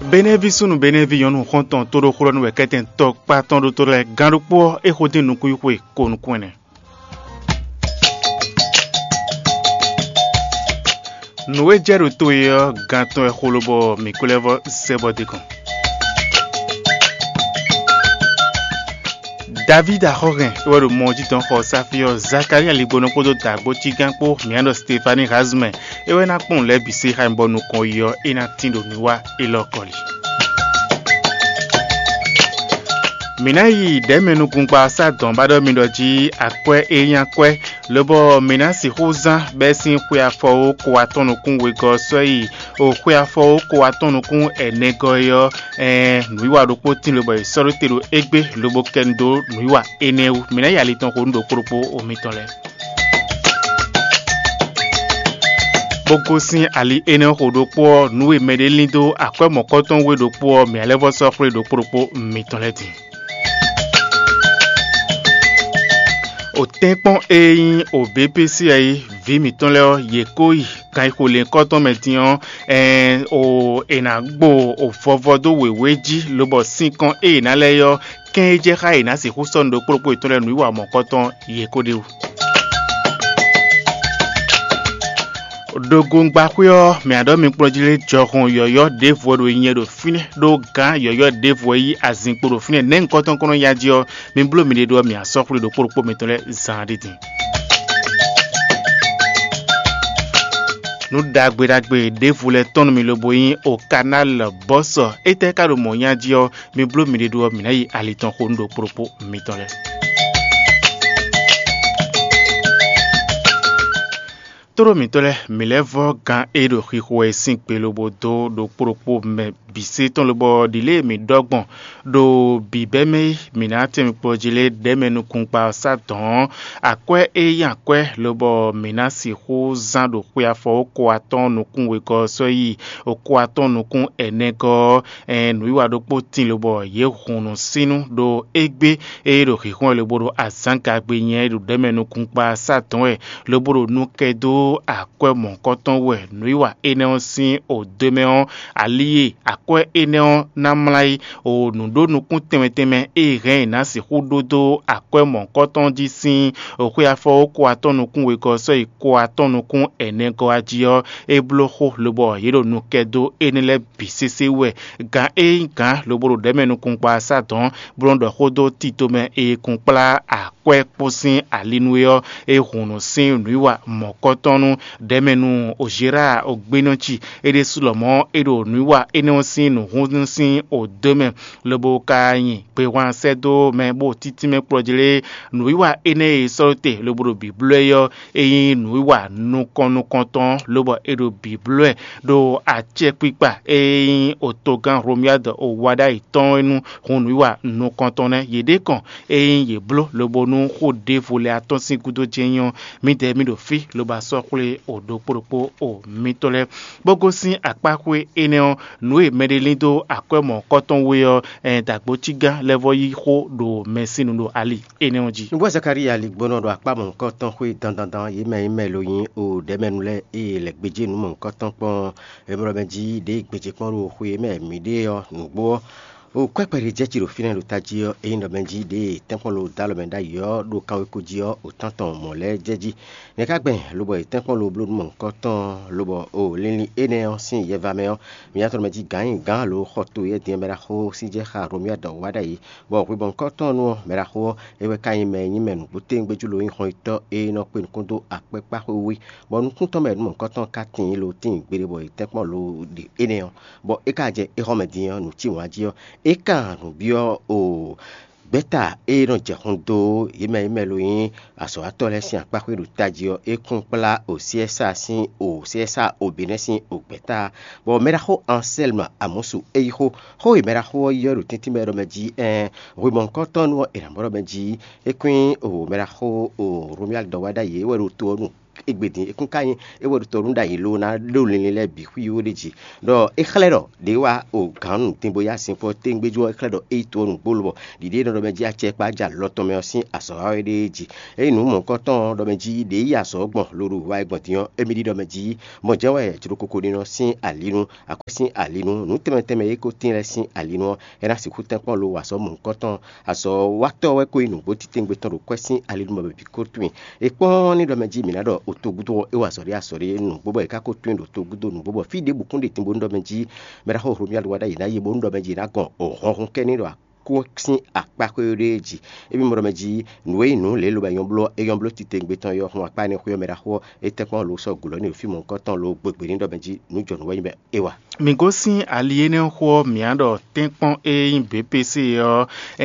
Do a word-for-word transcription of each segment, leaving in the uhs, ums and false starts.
Benevisunu beneviyonu konton toro khulonu weketen tok paton do tole gandupo e khotin nukuy kwe konu kwene. Noue jeru toyo ganton e kholobo mikulevo sebodikon. David Ahoren, wero monji ton ko safio Zakaria libono kodo dagbo tiganpo miando Stephanie Razme e wena pon le bisi ha mbonu kon yo ina tindo niwa ilokoli. Minayi demenu kunpa sa don bado mindoji akwe eyan kwe lobo minasi huzan besin kwe afo ko atonu kun wego soyi o kwe afo ko atonu kun enego yo eh nuiwa dopo tin lobo isoro tero egbe lobo kendo nuiwa eneu minayi aliton ko ndo koropo omitole. Bogosin ali ene kodopo nuwe medelindo akwe mokoton we dopo mi alevo sofre do koropo mitoleti. O tempon eyin o B P C ayi vi mitonleo yekoi kan ko le koton metion eh o enagbo o fovodo weweji lobo cinq e na leyo ken je kha ina si huson do propo itonle nu iwa mo koton yekode o. Dogun gbakyo mi ado mi projile jokun yoyo devo do yin do fine do gan yoyo devo yi azinpo do fine nen koton kono yadio mi blo mi de do mi asofre do poropo metole zanditi. Nou dagbe dagbe devo le ton mi lobo yin o canal bosso ete ka do mo yadio mi blo mi de do mi na yi aliton ko ndo poropo metole. Toro mitole milevo gan edo khikwe sink pelobo do do propo me bise ton lobo dile mi dogbon do bibeme minate mi projile demenu kunpa satan akwe eyan kwe lobo minasi ho zando kwa fo ko aton no kun we ko soyi o ko aton no kun enego en wiwa do potin lobo ye hunu sinu do egbe edo khikwe lobo do azanka gbe yen do demenu kunpa satan e lobo do nu kedo akwe mon koton we nuiwa eneon sin o demeon allié akwe eneon namlai o nudo nukun temeteme e ren na si hudodo akwe mon koton di sin o kwe afo ko atonukun we ko so iko atonukun enego ajio e bloho lobo yero nukedo enele bisese we gan e gan lobo demenukun pa satan brondo hodo titome e kunpla akwe posin alinuyo e hunu sin nuiwa mon kotonu demenu ojira ogbenochi ede sulomo edo nuwa enosin no hunsin o deme lobo kayin pe wan sedo me bo titi me projele nuwa ene sorte lobo bibleyo eyin nuwa nu konu konton lobo edo bible do ache pipa eyin otogan romiad o wada iton enu hunuwa nu konton yede kan eyin ye blo lobo nu ko devole atonsin kudo jenyon mi de mi do fi loba sokle odo poropo o mitole bogosin apakwe eneo nue medelindo akwemo koton weyo en dagbo tiga levo yi ho do mesinu do ali eneo ji nubo Zakaria ligbono do apamo koton we dandan dan yi me meloyin o demenule e legbeje nu mo koton pon emrobeji de gbeje pon ro we me mi de yo nubo o kwepere jechiro finen lo tajio e ndo benji de tempon lo dalomenda yo do kawe kujio o tanton mole jeji ne kagben lobo e tempon lo blood mon koton lobo o leni ene sin yevameo mi atro meji gan gan lo khoto ye de mera ho si je kha romia do wada yi bo wi bon koton no mera ho e we kan me yin menu bute ngbejulo yin hon ito e no pe nkundo apepa ho wi bo nkun to me mon koton katin lo tin gbere bo e tempon lo de ene bo e ka je e homedian no ti wajio eka no bio o beta e no je hondo ime ime loyin aso atole si apakwe ru tajio e kunpla o siesa sin o siesa o benesin o beta bo mera ho Anselme amosu e ho ho mera ho yoru tinti mero meji eh rubon koton wo e mero meji e kwin o mera ho o romial do wada ye weru to nu egbedin ekunkayin ewo torunda yi lo na lo linle bi hu o deji do e khlero de wa o ganu timbo ya sin fo tengbeju e khlero e to nu bolbo dide do meji a che pa ja loto me osin aso ha deji e nu mo ko ton do meji de ya so gbon loru wa egbon tiyan emi di do meji mo jewe ti kokoko ninu sin alinu akosin alinu nu temeteme e ko tin le sin alinu e na si ku ten pon lo wa so mo ko ton aso wa to we ko inu bo ti tengbe ton ro kwesin alinu mo be ko twin e pon ni do meji mi na do otogudo e wa sori asori nu bobo e ka ko twin do togudo nu bobo fi de bukun de timbo ndo meji mera ho romi alwada ina ye bo ndo meji na gon o hon keni do ko sin apa ko reji ebi mo meji nuwe nu le lo ba yon blo e yon blo ti tengbe ton yo hon apa ni ko yo mera ho e te pon lo so gulo ni fi mo ko ton lo gbegbe ni ndo meji nu jo nuwe be ewa migosin aliene ho miando tenpon e in B P C yo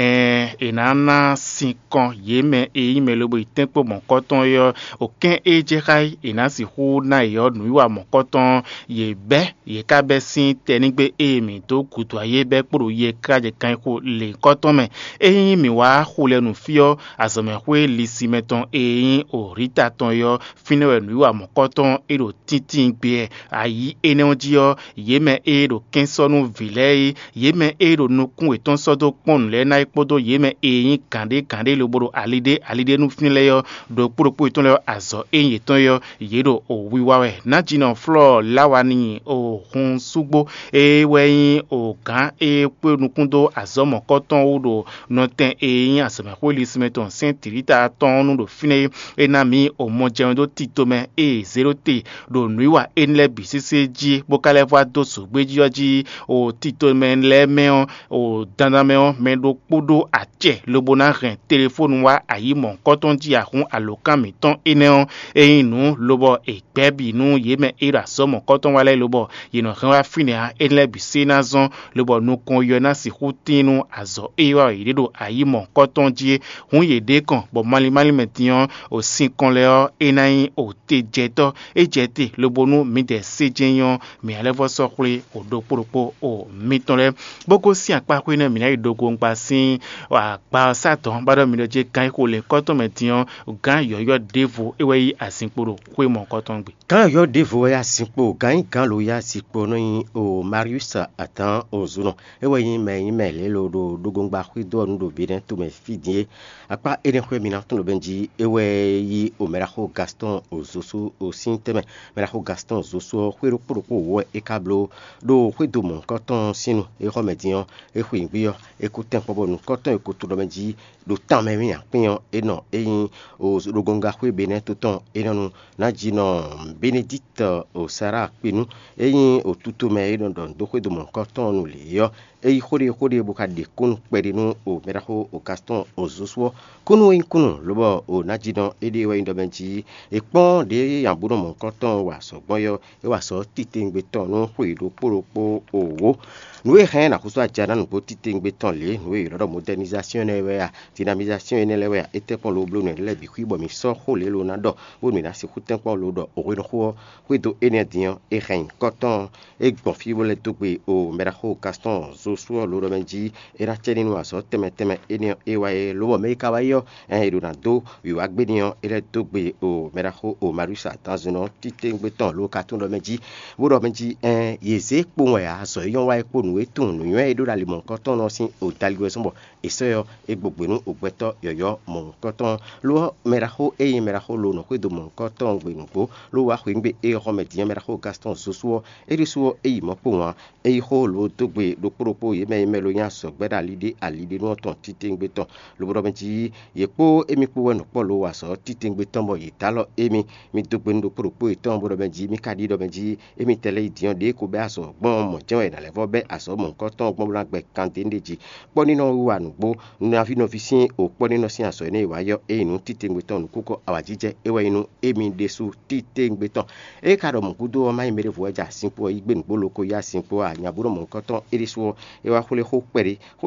eh enana sinkon yeme e imelobo tenpo mon koton yo okin eje kai enasi hu na yo nuwa mon koton ye be ye ka be sin tenigbe e mi to kutu aye be poro ye ka je kan ko le koton me e mi wa hule nu fio asome hwe lisimeton e yin orita ton yo finewe nuwa mon koton e do titin gbe ayi enonji yo ye me ero kensonu vilei yeme ero nukun eton sodo pon le na ipodo yeme eyin kande kande loboro alide alide nu finle yo do poropo eton le azo eyin eton yo yero o wiwawe na jina floor lawani o hun sugbo eweyin o kan e pe nukundo azomo koton odo noten eyin aseme holi simeton saint tirita ton nu do fine enami o mojeun do titome e zero t do nuiwa enle bisisi bokale va do so gbeji o tito men le meon o danda meon men do podo ache lobona ren telephone wa ayi mon koton ji ahun alokan mi ton eneon eyinu lobo egbebi nu yeme era so mon koton wale lobo yino ren wa fine a enle bi senazon lobo nu kon yo na si hutinu azo ewa iredo ayi mon koton ji hun yede kan bo mali mali metian o sin kon le o enayin o te jeto e jete lobo nu mi de sejenyon mi alevo so odo poropo o mitole boko si apa ko ina mina idogo npa sin wa pa saton bado mi doje kan ko le koton metian gan yoyo devo ewe asinporo ko mo koton gbe kan yo devo ya sinpo gan kan lo ya sipo no yin o Marius atan ozuno ewe yin me yin me le lo do dogo ngba ko do nu do bi den to me fidie apa ene ko mi na to lo benji ewe yi o mera ko Gaston ozoso o sinteme mera ko Gaston ozoso ko poropo wo e kablo do kwedo mon koton sinu e remedian e khwingbiyo e ku tempo bonu koton e ku to do menji do tan me mi apin e no e yin o rogonga khwe bene to ton e nanu na jino Benedict o sara pinu e yin o tutu me e don do kwedo mon koton nu le yo e khori khori buka de kun perinu o meraho o Gaston o zoswo kunu in kunu lobo o na jino e de we ndo menji e pon de yamburo mon koton wa so gboyo e wa so titingbe ton nu khwe do poropo owo nuwe hen na kuso ajana nu boti tengbe ton le nuwe ro modernisation ne we dynamisation ne le we ete pon lo blo ne le bi kwibo mi so ho le lo na do wo mi na se ku ten pon lo do o we no ho we do enedian e hen koton e gbon fi wo le to pe o mera ho Gaston zo so lo ro menji e ra cheni nu aso teme teme eni e wa e lo me ka wa yo en do na do wi wa gbe niyan e le to pe o mera ho o Marius atanzuno ti tengbe ton lo ka tun ro menji wo ro menji en yeze po wa aso yon wa e po nu etun nu yan e do la le mon koton no sin o dalgwe sombo e so yo e gbogbo nu ogbeto yoyo mon koton lo mera ho e mera ho lo no kwedo mon koton gbe ngbo lo wa khwingbe e remedian mera ho Gaston soso e ri so e mo po wan e ho lo to gbe do poropo ye me me lo yan so gbeda lide alide no ton titengbe ton lo bro menji ye po emi po wenu po lo wa so titengbe ton bo yi talo emi mi to gbe ndo poropo e ton bro menji mi kadi do menji emi tele idian de ko be aso gbon mo jen e na le vo be aso mon koton gbon bla gbe kante ndeji po ni no wa nugbo na fi no fi sin o po ni no sin aso ni wa yo e nu titengbe ton kuko awajije ewe inu emi desu titengbe ton e ka do mo kudo o mai mere vo ja sinpo igbe nugbo loko ya sinpo anya buro mon koton iriso e wa khole ho pere ho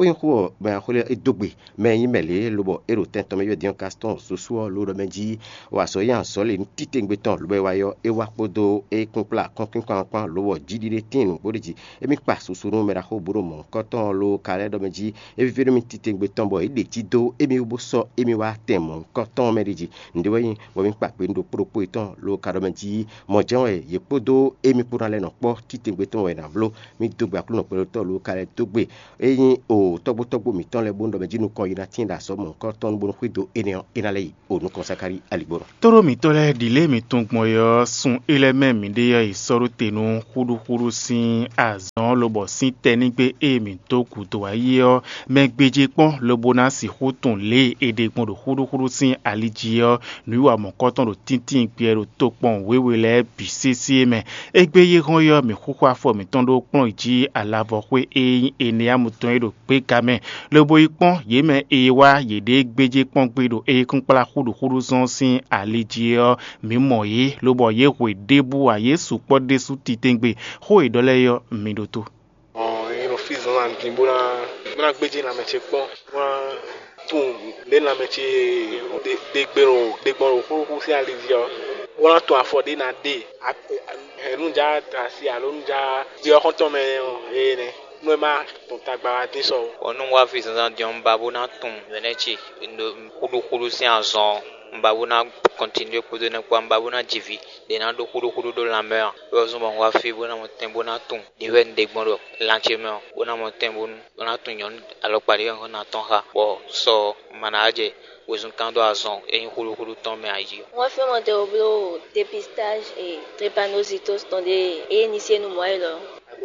we ko ba ko le dogbe me yin mele lo bo ero ten to me yo dion caston so so lo do meji wa so yan so le tite ngbe ton lo be wa yo e wa podo e kunpla kon kin kan kan lo wo jidire tin bodiji e mi pa so so no me ra ko buro mo ko ton lo kale do meji e vi mi tite ngbe ton bo e de ti do e mi bo so e mi wa tem mo ko ton me riji ndi we yin bo mi pa pe ndo propo iton lo ka do meji mo jon e ye podo e mi pura le no po tite ngbe ton we na vlo mi dogba klo no pe to lo kale dogbe e yin o togbo togbo mi ton le bondo meji nu ko ina tin da so mo ko ton bo kwido ene ina le o nu ko sakari aligboro toro mi tole dile mi tun gbon yo sun eleme mi de yo isoro tenu hudu hudu sin azan lobo sin tenigbe e mi to ku to aye o megbeje pon lobo na si hutun le ede gbon do hudu hudu sin aliji yo nuwa mo ko ton do tintin pe ero to pon wewele bisisi me egbeye gon yo mi huhu afo mi ton do pon iji alavo pe e ene amuton edo pe kame lobo ipon ye me e wa yede gbeje pon gbedo e kun pala hudu hudu son sin aliji yo mi mo ye lobo ye we debu aye supo desu titengbe ho idole yo mi doto oh e no fiz na ngimbona na gbeje na meche pon wa tun le na meche de de gbero de gboro huhu si aliji yo wọ́n tún àfọ̀dé náà dé ẹ̀rúnjà àti àlóúnjà tí ọkàn tán mẹ́rin ẹ̀ ẹ̀ ní ẹ̀ máa tún tagbára dín sọ. ọ̀nù wa fi sàn di ọ̀n babu náà tún lẹ́nẹ̀tì kúlúkúlú sí àzọ̀ babu náà continue kudu ne kwa babu náà jìvi de náà do kúlúkúlú do la mẹ́rin wọ́n sọ wọn wá fi bó náà mọ̀ tẹ́ bó náà tún níwẹ̀ ń dégbọ́n rẹ̀ láǹtí mẹ́rin bó náà mọ̀ tẹ́ bó náà tún yọ̀ alọ́pàdé yọ̀ náà tán ha bọ̀ sọ mànàjẹ́ wezun kan do azon e hulu hulu ton me aji moi fait mon développement dépistage et drépanocytose dans des et initié nous moi là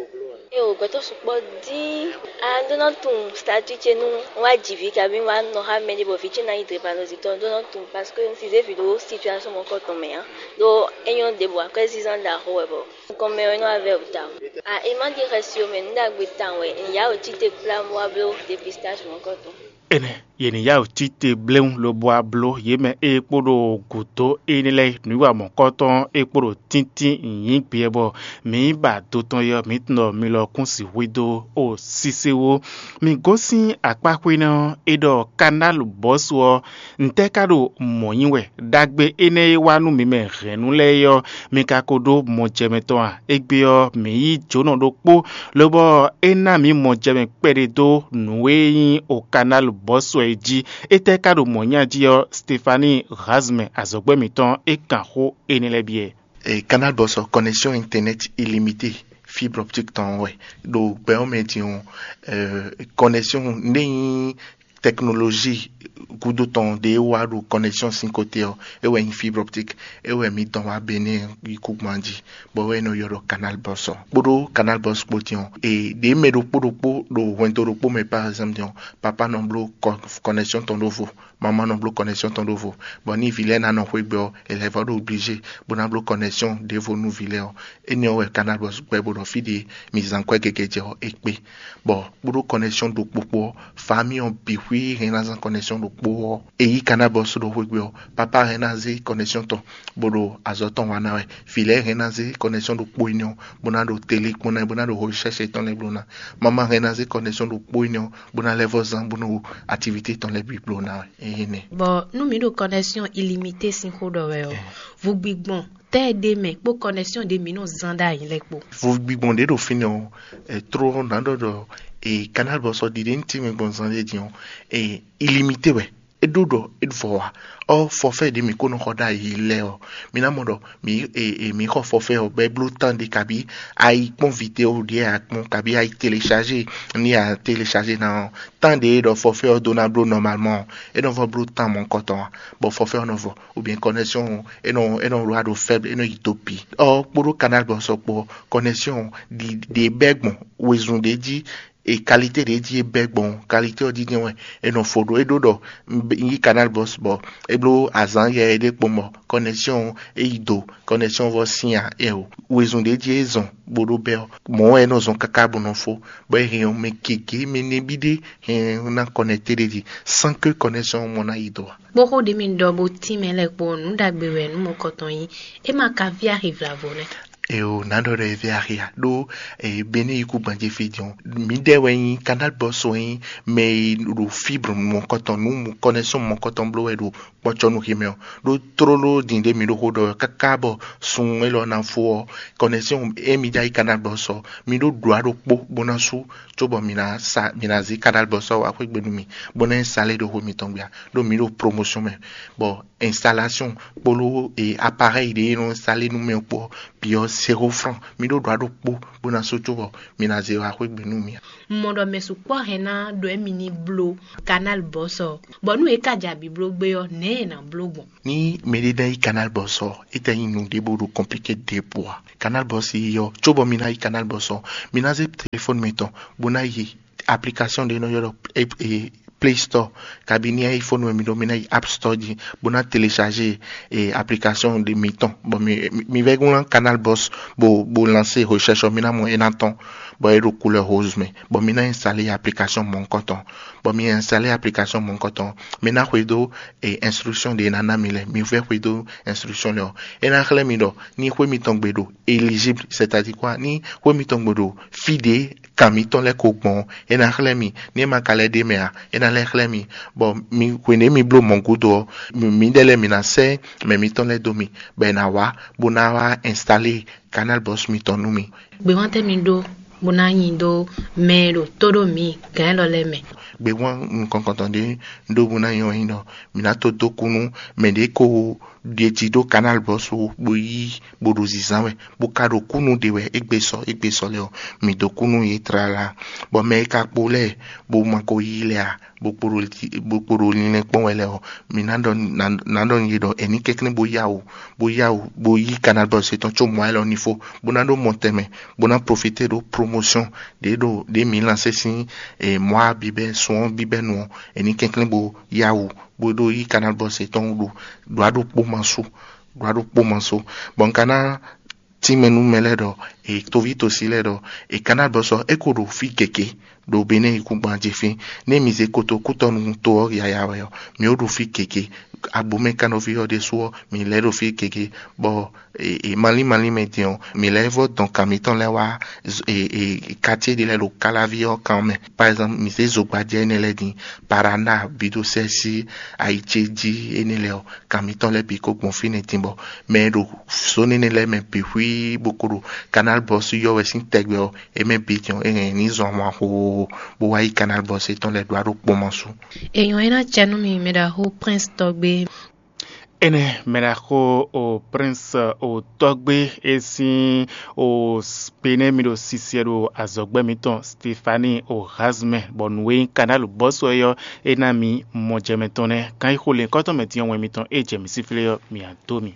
et au gato support di and non tout statut chez nous on a dit que bien on no ha mais bo fiche na drépanocytose non tout parce que on faisait vidéo situation mon corps ton me do eyon de bois que six ans la ho bo comme on no avait au temps ah et man di ratio mais nda gbitan we il y a aussi des plans moi blo dépistage mon corps ene yeni ya otite bleun lo bo ablo yeme ekporo guto enile nuwa mo koton ekporo tintin yin piebo mi ba doton yo mitno mi lo kun si wido o sisewo mi gosin apapina edo canal boswo ntekado moyinwe dagbe ene wanu mi me renu le yo mi kakodo mo jemeto a egbe yo mi jono do po lobo ena mi mo jeme peredo nuwe o canal boswo eji ete kado monya dio Stéphanie Razme azogbemiton e kanho enelebie et canal bosso connexion internet illimitée fibre optique ton ouais do permettion euh connexion ni technologie kudo ton de wadu connexion sin côté e we fibre optique e we mi ton wa bene ikugmanji bo we no yoro canal bosso bodo canal boss potion et de me do podo po do wento do po me par exemple dion papa non blo connexion ton nouveau maman non blo connexion ton nouveau bon ni vilaine non webo élève do obligé bon blo connexion de vos nous vilaine et ne we canal boss webo do fidi mise en quoi kekeje ekpe bon bodo connexion do popo famille on bi oui renaza connexion do po e yi canal boss do webo papa renaza connexion ton bodo azoton wana we filet renaza connexion do po union bona do télé bona bona do recherche ton le blona maman renaza connexion do po union bona le voisin bona activité ton le blona e ne bon nous mi do connexion illimitée synchro do we vous big bon te de me po connexion de mino zanda yin lekpo vous big bon de do fino trop nando do et canal bosso d'identité me bon zande dion et illimité we e dodo e voa o forfait de mi kono khoda ileo mina modo mi e, e mi ko forfait o be blue temps de kabi ai mon vidéo de ak mon kabi ai télécharger ni à télécharger dans temps de do forfait o donable normalement et non va blue temps mon coton bon forfait no vo ou bien connexion et non et non roi do faible et non utopie o pour canal bosso pour connexion di de begmon wezun de di et qualité de die beg bon qualité di di ouais et non fodo et dodo yi canal boss bon et blo azan ye de pomo connexion et ido connexion vo sia e o wezun de die zon bodo be mo e no zon kaka bon fo ba rien me kiki me ne bide na connecté de di sans que connexion mon a ido boko de min do bo timele po nu dagbe we nu mo koton yi e ma ka via arrive la vone e o nando de viaria do e bene iku banje fidion mi de wen canal boss wen me do fibre mon coton nous connexion mon coton bleu e do pocho no kimeo do trolo dinde mi do hodo kakabo sun elo na fo connexion e mi dai canal boss mi do do ado po bonasu chobo mina sa mina zi canal boss wa ko gbenu mi bona installer do ho mi tongbia do mi do promotion me bon installation polo et appareil de non installer nous me po pio zéro franc mi do do po bona so chobo mina zi wa ko gbenu mi mondo mesu kwa hena do e mini blo canal bosso bonu e kaja bi blo gbe yo ne na blo bon ni mede dai canal bosso ete inu de bodo compliqué de poids canal bossi yo chobo mina i canal bosso mina ze téléphone meton bona yi application de no yo e, e Play Store kabini iPhone mi do mina App Store di bona télécharger et application de meton bon mi mi vegon canal boss bo bo lancer recherche mina mo enaton bon e couleur rose mais bon mina installer application mon coton bon mi installer application mon coton mina kwedo et instruction de nana mile mi ver kwedo instruction là et na khle mi do ni kwe mi tongbedo éligible c'est-à-dire quoi ni kwe mi tongbedo fide kamiton le kokbon et na khle mi ni ma kale de mea et na le khle mi bon mi kwene mi blo mon kudo mi dele mi na se mais mi ton le domi ben na wa bona wa installer canal boss mi ton mi be wante mi do bona yin do mero todo mi gan lo le me be wan kontande ndo bona yo ino mi na to to kunu me de ko de ti do canal boss bo yi bo do zizanwe bo ka do kunu de we egbeso egbeso le mi do kunu yi trala bo me ka pole bo ma ko yi le a bo poro bo poro ni pon wele o mi na don na don yi do eni kekne bo ya o bo ya o bo yi canal boss ton cho mo lo ni fo bo na do monteme bo na profiter do promotion de do de mi lancer si et moi bibe son bibe no eni kekne bo ya o bodo yi canal boss ton do do ado po manso do ado po manso bon kana ti menu meledo e tovito siledo e canal boss e ko do fi keke do bene ku banje fi ne mize koto kutonu to ya ya yo mi o do fi keke abome kanovi o de so mi le do fi keke bo e, e mali mali metion mi levo donc kamiton lewa e e quartier de le calavio quand même par exemple mi se zobadie ne le din parana bido sesi aicheji ene le kamiton le piko confine timbo mais do soni ne le me puis beaucoup canal boss yo we sin tegbe e me pition e ni zo mo ho bo wai canal boss ton le doit do pomansu e yo ena chanu mi me da ho prince togbe ene merako o prince o togbe esi o spene mi do sisiero azogbe mi ton Stephanie o razme bonwe canal boss yo ena mi mojemetone kan ihole koto metion we mi ton e jemi sifile yo mi antomi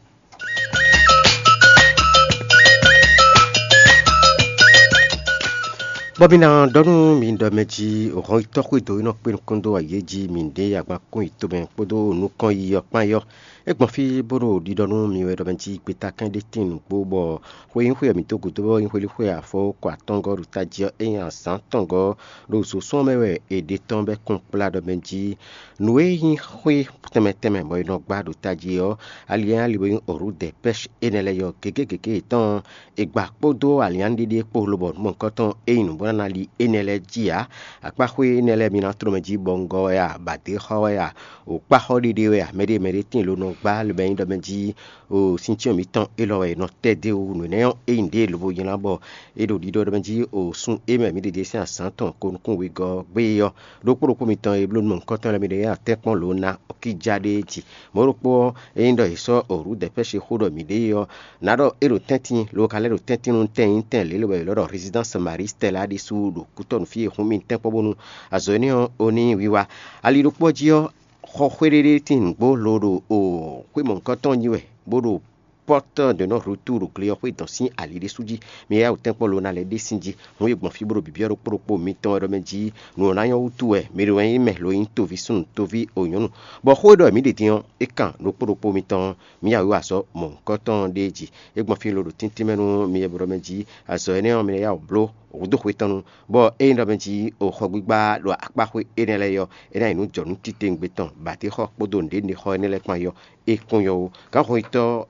Bobina donu min do meji o ron to ku do ino pe kondo ayeji min de agba kun ito ben podo nu kan yi opan yo egbon fi boro di donu mi we do meji pe ta kan de tin gbobo ko yin hu mi to ku to bo yin hu li hu afo kwa tongo ru taji eyan san tongo lo so so mewe e de tombe compla do meji nu e yin hu teme teme bo ino gba do taji yo alian li bo oru de pêche enele yo gegegege ton egba podo alian de de po lo bo mo nkan e inu na li enele jia akpa khwe enele mi na tromeji bongo ya bate khawa ya o pa khodi de ya mede mede tin lo no gba le ben do meji o sinti mi tan e lo e no tede o no ne e inde lo bo yin labo e do di do meji o sun e me mi de de san san ton ko kun we go gbe yo do poro ko mi tan e blo mo nkan tan le mi de ya te pon lo na o ki jade ti mo ro po e ndo iso oru de peche khodo mi de yo na do e ro tentin lo kale ro tentin un ten ten le lo lo do résidence mariste la sudu kuton fi humi tempo bonu azoni oni wiwa ali do pojio kho khwerere tin bo lodo o kwe mon koton yiwe bodo porte de nos retour client oui dans si ali de suji mais ya o tempo lo na le desinji mo yegbon fi boro bibioro poropo mi ton ro meji no na yan utu e mi ro yin me lo yin to vi sun to vi oyunu bo khodo mi de tian e kan no poropo mi ton mi ya wa so mon koton deji yegbon fi lo do tintimenu mi e boro meji aso ene o mi ya o blo odo kwetanu bo e ndo meji o khogbigba lo akpa kwe enele yo ena inu jonu titengbeton bati khok podo nde ni kho enele pan yo e kun yo ka ho ito e no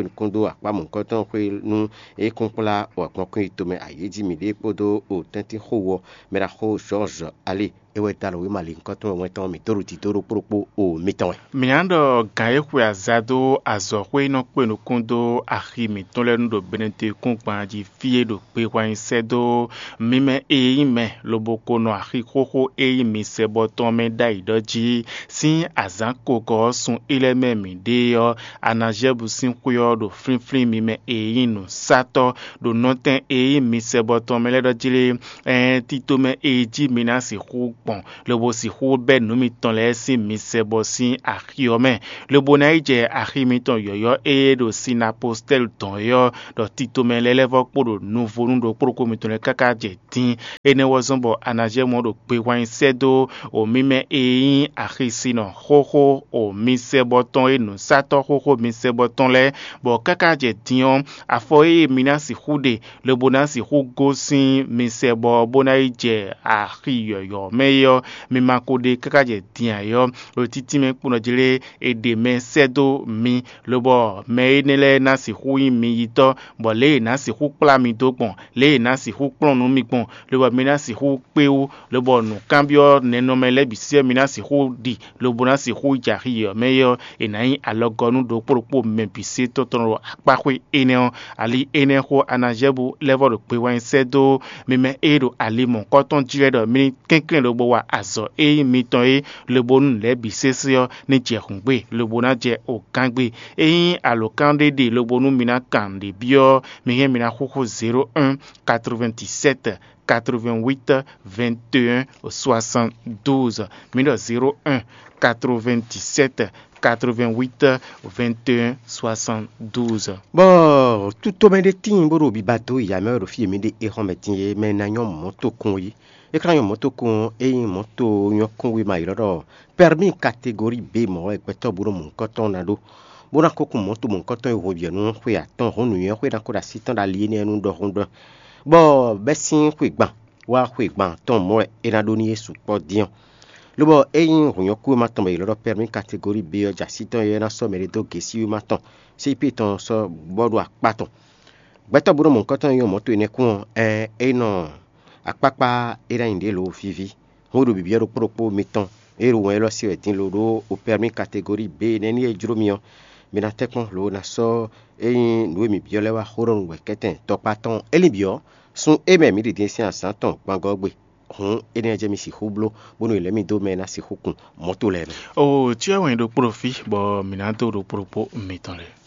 kwen kondo akpa mon koton kwe nu e konpla o kon kwen tome ayeji mi de podo o tenti ho me la ho George Ali ewe talo we malin koton we ton mi toru ti toro propo o miton minando gaye kwe azado azo kwe no kwe no kondo ahi mi ton le ndo benente konpan ji fie do pe kwa insedo mime e ime loboko no ahi koko e mi sebo ton me dai doji sin azan koko sun ile me mi de yo anajebu sin kuyo do frin frin mime e inu sato do noten e mi sebo ton me le dojile en tito me e ji mina si hu bon le bo si hu be no mi ton le si mi sebo sin ahiome le bonai je ahimi ton yoyo e do sina postel ton yo do tito me le levo podo nouveau ndo proko mi ton le kaka je tin ene wozombo anaje mo do pe wan sedo o mime e ahisi no hoho o mi sebo ton e no sato hoho mi sebo ton le bo kaka je tin afo e mina si hude le bona si hugo sin mi sebo bonai je ahi yoyo meyo mi makode kaka je tin yo o titi me kuno jile e de me sedo mi lobo me nele na si hui mi yito bo le na si hu pla mi do pon le na si hu plon no mi pon lobo mi na si hu pe o lobo no cambio ne no me le bi se mi na si hu di lobo na si hu jari yo me yo e na yin alogonu do propo me bi se to ton apa kwe ene ali ene ho anajebu level do pe wan sedo mi me edo ali mon koton jire do mi kenken lobo wa azo e mi ton e lobo nu le bi se se yo ni je hungbe lobo na je o kangbe eyin alokande de lobo nu mina kande bio mi mina koko zéro un quatre-vingt-dix-sept quatre-vingt-huit vingt et un soixante-douze mino zéro un quatre-vingt-dix-sept quatre-vingt-huit vingt et un soixante-douze. Bon, tout au même de timbo bi bateau ya me ro fi mi de e ron metin me na yon moto kon yi e kran yon moto kon e moto yon kon wi ma iro permis catégorie B mo e peto buro mon koton na do bona koko moto mon koton e ro bien non kwe aton honu yon kwe da ko da sitan da liene nu do rondo bon besin kwe gban wa kwe gban ton mo e na do ni su po dion lobo eyin ronyo ku ma ton be iro permis catégorie B ja sitan ye na so mere do gesi ma ton si piton so bodo akpaton beto buro mon koton yon moto ene kun e e no akpakpa era inde lo vivi hodo bibiero propo miton eru wen lo si etin lo do o permis catégorie B neni e juromio mina tekon lo na so eyin no mi biole wa horon we keten to paton elibio sun eme mi de sin asanton gbangogbe hun ene je mi si hublo bono ile mi do me na si hukun moto le o ti awon do profi bo mina to do propo miton le